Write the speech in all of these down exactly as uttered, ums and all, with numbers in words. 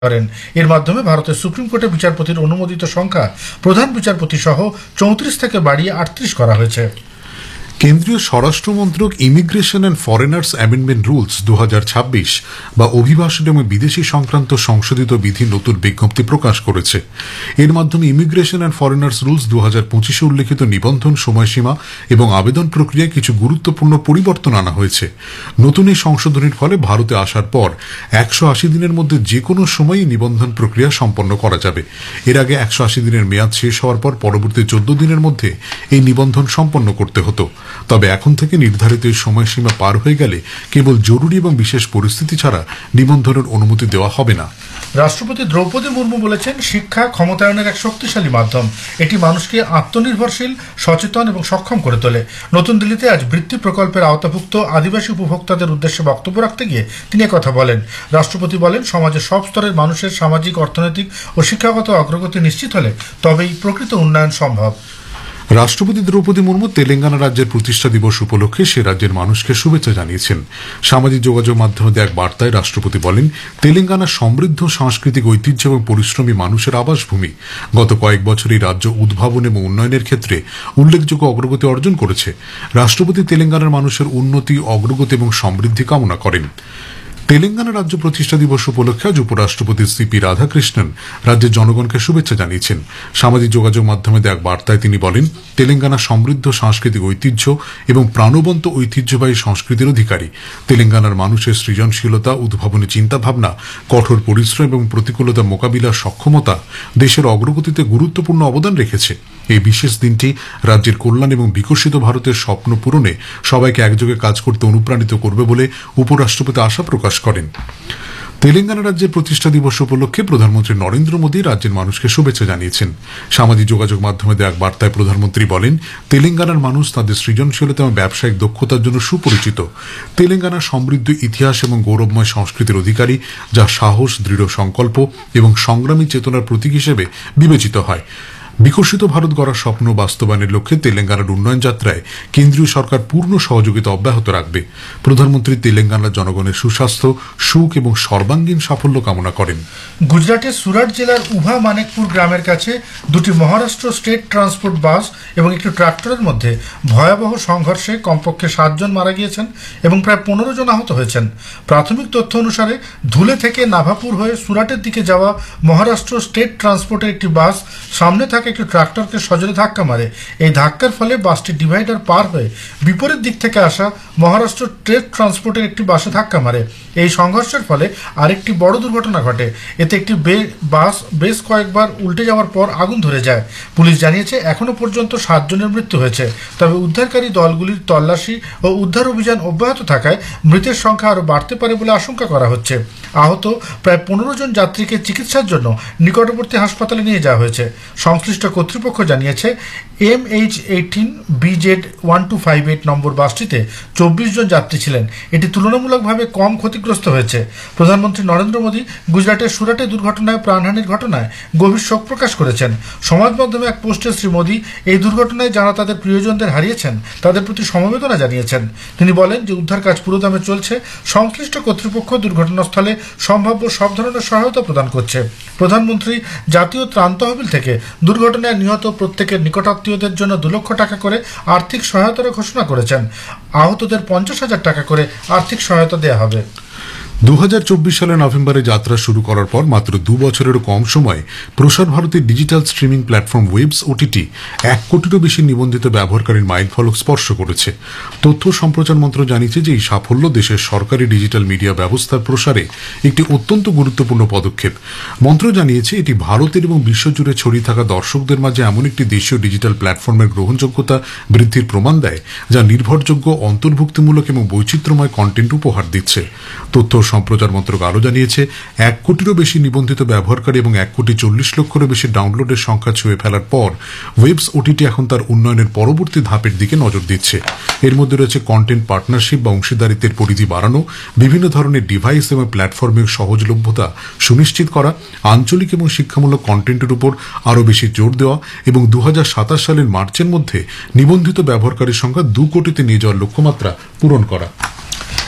করেন। এর মাধ্যমে ভারতের সুপ্রিম কোর্টের বিচারপতির অনুমোদিত সংখ্যা প্রধান বিচারপতি সহ চৌত্রিশ থেকে বাড়িয়ে আটত্রিশ করা হয়েছে। কেন্দ্রীয় স্বরাষ্ট্রমন্ত্রক immigration and foreigners amendment rules দু হাজার ছাব্বিশ বা অভিবাসন এবং বিদেশী সংক্রান্ত সংশোধিত বিধি নতুন বিজ্ঞপ্তি প্রকাশ করেছে। এর মাধ্যমে ইমিগ্রেশন অ্যান্ড ফরেনার্স রুলস দু হাজার পঁচিশে উল্লেখিত নিবন্ধন সময়সীমা এবং আবেদন প্রক্রিয়ায় কিছু গুরুত্বপূর্ণ পরিবর্তন আনা হয়েছে। নতুন এই সংশোধনীর ফলে ভারতে আসার পর একশো আশি দিনের মধ্যে যে কোনো সময়ই নিবন্ধন প্রক্রিয়া সম্পন্ন করা যাবে। এর আগে একশো আশি দিনের মেয়াদ শেষ হওয়ার পর পরবর্তী চোদ্দ দিনের মধ্যে এই নিবন্ধন সম্পন্ন করতে হতো। তবে এখন থেকে নির্ধারিত এই সময়সীমা পার হয়ে গেলে কেবল জরুরি এবং বিশেষ পরিস্থিতি ছাড়া নিবন্ধনের অনুমতি দেওয়া হবে না। রাষ্ট্রপতি দ্রৌপদী মুর্মু বলেছেন, শিক্ষা ক্ষমতায়নের এক শক্তিশালী মাধ্যম। এটি মানুষকে আত্মনির্ভরশীল, সচেতন এবং সক্ষম করে তোলে। নতুন দিল্লিতে আজ বৃত্তি প্রকল্পের আওতাভুক্ত আদিবাসী উপভোক্তাদের উদ্দেশ্যে বক্তব্য রাখতে গিয়ে তিনি একথা বলেন। রাষ্ট্রপতি বলেন, সমাজের সব স্তরের মানুষের সামাজিক, অর্থনৈতিক ও শিক্ষাগত অগ্রগতি নিশ্চিত হলে তবেই প্রকৃত উন্নয়ন সম্ভব। রাষ্ট্রপতি দ্রৌপদী মুর্মু তেলেঙ্গানা রাজ্যের প্রতিষ্ঠা দিবস উপলক্ষে সে রাজ্যের মানুষকে শুভেচ্ছা জানিয়েছেন। সামাজিক যোগাযোগ মাধ্যমে এক বার্তায় রাষ্ট্রপতি বলেন, তেলেঙ্গানা সমৃদ্ধ সাংস্কৃতিক ঐতিহ্য এবং পরিশ্রমী মানুষের আবাসভূমি। গত কয়েক বছর এই রাজ্য উদ্ভাবন এবং উন্নয়নের ক্ষেত্রে উল্লেখযোগ্য অগ্রগতি অর্জন করেছে। রাষ্ট্রপতি তেলেঙ্গানার মানুষের উন্নতি, অগ্রগতি এবং সমৃদ্ধি কামনা করেন। তেলেঙ্গানা রাজ্য প্রতিষ্ঠা দিবস উপলক্ষে আজ উপরাষ্ট্রপতি সিপি রাধাকৃষ্ণন রাজ্যের জনগণকে শুভেচ্ছা জানিয়েছেন। সামাজিক যোগাযোগ মাধ্যমে এক বার্তায় তিনি বলেন, তেলেঙ্গানা সমৃদ্ধ সাংস্কৃতিক ঐতিহ্য এবং প্রাণবন্ত ঐতিহ্যবাহী সংস্কৃতির অধিকারী। তেলেঙ্গানার মানুষের সৃজনশীলতা, উদ্ভাবনী চিন্তাভাবনা, কঠোর পরিশ্রম এবং প্রতিকূলতা মোকাবিলার সক্ষমতা দেশের অগ্রগতিতে গুরুত্বপূর্ণ অবদান রেখেছে। এই বিশেষ দিনটি রাজ্যের কল্যাণ এবং বিকশিত ভারতের স্বপ্ন পূরণে সবাইকে একযোগে কাজ করতে অনুপ্রাণিত করবে বলে উপরাষ্ট্রপতি আশা প্রকাশ করেন। তেলেঙ্গানা রাজ্যের প্রতিষ্ঠা দিবস উপলক্ষে প্রধানমন্ত্রী নরেন্দ্র মোদী রাজ্যের মানুষকে শুভেচ্ছা জানিয়েছেন। সামাজিক যোগাযোগ মাধ্যমে এক বার্তায় প্রধানমন্ত্রী বলেন, তেলেঙ্গানার মানুষ তাদের সৃজনশীলতা এবং ব্যবসায়িক দক্ষতার জন্য সুপরিচিত। তেলেঙ্গানার সমৃদ্ধ ইতিহাস এবং গৌরবময় সংস্কৃতির অধিকারী, যা সাহস, দৃঢ় সংকল্প এবং সংগ্রামী চেতনার প্রতীক হিসেবে বিবেচিত হয়। বিকশিত ভারত গড়ার স্বপ্ন বাস্তবায়নের লক্ষ্যে তেলেঙ্গানার উন্নয়ন যাত্রায় কেন্দ্রীয় সরকার পূর্ণ সহযোগিতা অব্যাহত রাখবে। প্রধানমন্ত্রী তেলেঙ্গানার জনগণের সুস্বাস্থ্য, সুখ এবং সর্বাঙ্গীন সাফল্য কামনা করেন। গুজরাটের সুরাট জেলার উভা মানেকপুর গ্রামের কাছে দুটি মহারাষ্ট্র স্টেট ট্রান্সপোর্ট বাস এবং একটি ট্রাক্টরের মধ্যে ভয়াবহ সংঘর্ষে কমপক্ষে সাতজন মারা গিয়েছেন এবং প্রায় পনেরো জন আহত হয়েছেন। প্রাথমিক তথ্য অনুসারে ধুলে থেকে নাভাপুর হয়ে সুরাটের দিকে যাওয়া মহারাষ্ট্র স্টেট ট্রান্সপোর্টের একটি বাস সামনে থাকা একটি ট্রাক্টরকে সজোরে ধাক্কা মারে। এই ধাক্কার ফলে বাসটি ডিভাইডার পার হয়ে বিপরীত দিক থেকে আসা মহারাষ্ট্র স্টেট ট্রান্সপোর্টের একটি বাসে ধাক্কা মারে। এই সংঘর্ষের ফলে আরেকটি বড় দুর্ঘটনা ঘটে। এতে একটি বাস বেশ কয়েকবার উল্টে যাওয়ার পর আগুন ধরে যায়। পুলিশ জানিয়েছে, এখনো পর্যন্ত সাত জনের মৃত্যু হয়েছে। তবে উদ্ধারকারী দলগুলির তল্লাশি ও উদ্ধার অভিযান অব্যাহত থাকায় মৃতের সংখ্যা আরও বাড়তে পারে বলে আশঙ্কা করা হচ্ছে। আহত প্রায় পনেরো জন যাত্রীকে চিকিৎসার জন্য নিকটবর্তী হাসপাতালে নিয়ে যাওয়া হয়েছে। সংশ্লিষ্ট কর্তৃপক্ষ জানিয়েছে, M H eighteen B Z one two five eight নম্বর বাসটিতে চব্বিশ জন যাত্রী ছিলেন। এটি তুলনামূলকভাবে কম ক্ষতিগ্রস্ত হয়েছে। প্রধানমন্ত্রী নরেন্দ্র মোদী গুজরাটের সুরাটে দুর্ঘটনায় প্রাণহানির ঘটনায় গভীর শোক প্রকাশ করেছেন। সমাজ মাধ্যমে এক পোস্টে শ্রী মোদী এই দুর্ঘটনায় যারা তাদের প্রিয়জনদের হারিয়েছেন তাদের প্রতি সমবেদনা জানিয়েছেন। তিনি বলেন যে উদ্ধার কাজ পুরোদমে চলছে। সংশ্লিষ্ট কর্তৃপক্ষ দুর্ঘটনাস্থলে সম্ভাব্য সব ধরনের সহায়তা প্রদান করছে। প্রধানমন্ত্রী জাতীয় ত্রাণ তহবিল থেকে দুর্ঘটনায় নিহত প্রত্যেকের নিকটাত্মীয়দের জন্য দু লক্ষ টাকা করে আর্থিক সহায়তার ঘোষণা করেছেন। আহতদের পঞ্চাশ হাজার টাকা করে আর্থিক সহায়তা দেওয়া হবে। দু হাজার চব্বিশ সালের নভেম্বরে যাত্রা শুরু করার পর মাত্র দু বছরেরও কম সময়ে প্রসার ভারতীর ডিজিটাল স্ট্রিমিং প্ল্যাটফর্ম ওয়েবস ওটিটি এক কোটিরও বেশি নিবন্ধিত ব্যবহারকারীর মাইল ফলক স্পর্শ করেছে। তথ্য সম্প্রচার মন্ত্রক জানিয়েছে যে এই সাফল্য দেশের সরকারি ডিজিটাল মিডিয়া ব্যবস্থার প্রসারে একটি অত্যন্ত গুরুত্বপূর্ণ পদক্ষেপ। মন্ত্র জানিয়েছে, এটি ভারতের এবং বিশ্বজুড়ে ছড়িয়ে থাকা দর্শকদের মাঝে এমন একটি দেশীয় ডিজিটাল প্ল্যাটফর্মের গ্রহণযোগ্যতা বৃদ্ধির প্রমাণ দেয়, যা নির্ভরযোগ্য, অন্তর্ভুক্তিমূলক এবং বৈচিত্র্যময় কন্টেন্ট উপহার দিচ্ছে। তথ্য সম্প্রচার মন্ত্রক আরও জানিয়েছে, এক কোটিরও বেশি নিবন্ধিত ব্যবহারকারী এবং এক কোটি চল্লিশ লক্ষেরও বেশি ডাউনলোডের সংখ্যা ছুঁয়ে ফেলার পর ওয়েবস ওটিটি এখন তার উন্নয়নের পরবর্তী ধাপের দিকে নজর দিচ্ছে। এর মধ্যে রয়েছে কন্টেন্ট পার্টনারশিপ বা অংশীদারিত্বের পরিধি বাড়ানো, বিভিন্ন ধরনের ডিভাইস এবং প্ল্যাটফর্মের সহজলভ্যতা সুনিশ্চিত করা, আঞ্চলিক এবং শিক্ষামূলক কন্টেন্টের উপর আরও বেশি জোর দেওয়া এবং দু হাজার সাতাশ সালের মার্চের মধ্যে নিবন্ধিত ব্যবহারকারীর সংখ্যা দু কোটিতে নিয়ে যাওয়ার লক্ষ্যমাত্রা পূরণ করা।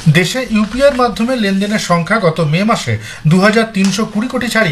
দেশে ইউপিআইয়ের মাধ্যমে লেনদেনের সংখ্যা গত মে মাসে দু হাজার তিনশো কুড়ি কোটি ছাড়িয়ে